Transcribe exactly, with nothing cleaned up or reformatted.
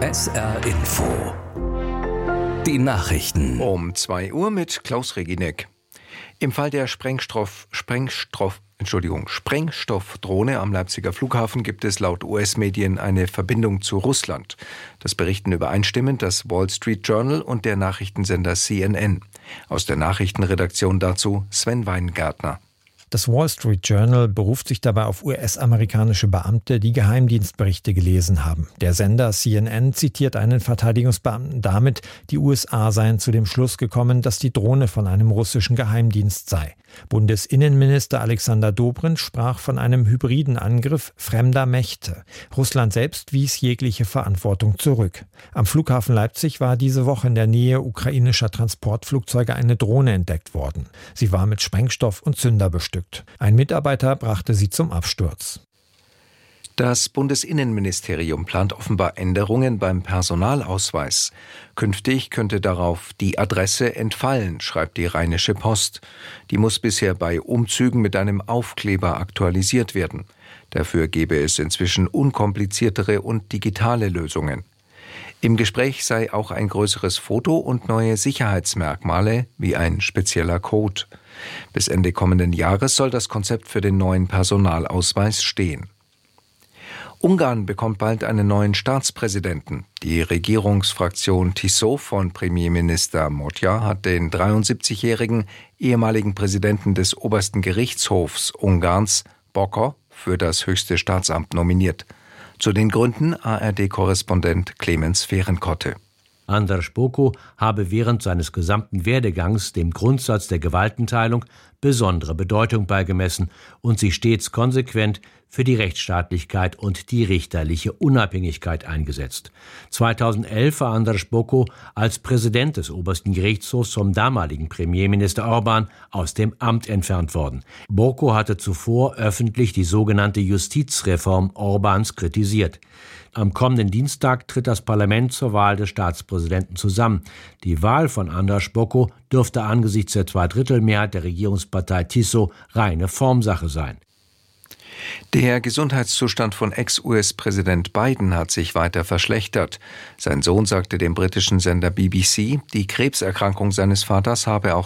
S R Info. Die Nachrichten. Um zwei Uhr mit Klaus Reginek. Im Fall der Sprengstoff, Sprengstoff, Entschuldigung, Sprengstoffdrohne am Leipziger Flughafen gibt es laut U S-Medien eine Verbindung zu Russland. Das berichten übereinstimmend das Wall Street Journal und der Nachrichtensender C N N. Aus der Nachrichtenredaktion dazu Sven Weingärtner. Das Wall Street Journal beruft sich dabei auf U S-amerikanische Beamte, die Geheimdienstberichte gelesen haben. Der Sender C N N zitiert einen Verteidigungsbeamten damit, die U S A seien zu dem Schluss gekommen, dass die Drohne von einem russischen Geheimdienst sei. Bundesinnenminister Alexander Dobrindt sprach von einem hybriden Angriff fremder Mächte. Russland selbst wies jegliche Verantwortung zurück. Am Flughafen Leipzig war diese Woche in der Nähe ukrainischer Transportflugzeuge eine Drohne entdeckt worden. Sie war mit Sprengstoff und Zünder bestückt. Ein Mitarbeiter brachte sie zum Absturz. Das Bundesinnenministerium plant offenbar Änderungen beim Personalausweis. Künftig könnte darauf die Adresse entfallen, schreibt die Rheinische Post. Die muss bisher bei Umzügen mit einem Aufkleber aktualisiert werden. Dafür gäbe es inzwischen unkompliziertere und digitale Lösungen. Im Gespräch sei auch ein größeres Foto und neue Sicherheitsmerkmale wie ein spezieller Code. Bis Ende kommenden Jahres soll das Konzept für den neuen Personalausweis stehen. Ungarn bekommt bald einen neuen Staatspräsidenten. Die Regierungsfraktion Tisza von Premierminister Motya hat den dreiundsiebzigjährigen ehemaligen Präsidenten des obersten Gerichtshofs Ungarns, Bokor, für das höchste Staatsamt nominiert. Zu den Gründen A R D-Korrespondent Clemens Fehrenkotte. Andras Bokor habe während seines gesamten Werdegangs dem Grundsatz der Gewaltenteilung besondere Bedeutung beigemessen und sich stets konsequent für die Rechtsstaatlichkeit und die richterliche Unabhängigkeit eingesetzt. zweitausendelf war Andras Bokor als Präsident des obersten Gerichtshofs vom damaligen Premierminister Orbán aus dem Amt entfernt worden. Bokor hatte zuvor öffentlich die sogenannte Justizreform Orbáns kritisiert. Am kommenden Dienstag tritt das Parlament zur Wahl des Staatspräsidenten zusammen. Die Wahl von Andras Bokor dürfte angesichts der Zweidrittelmehrheit der Regierungspartei Tisza reine Formsache sein. Der Gesundheitszustand von Ex-U S-Präsident Biden hat sich weiter verschlechtert. Sein Sohn sagte dem britischen Sender B B C, die Krebserkrankung seines Vaters habe auch